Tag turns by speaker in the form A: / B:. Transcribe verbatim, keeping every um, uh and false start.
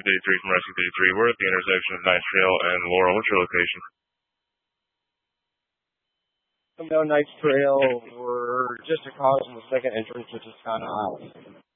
A: fifty-three from Rescue fifty-three. We're at the intersection of Knights Trail and Laurel. What's your location?
B: Come down Knights Trail. We're just across from the second entrance to Toscana House.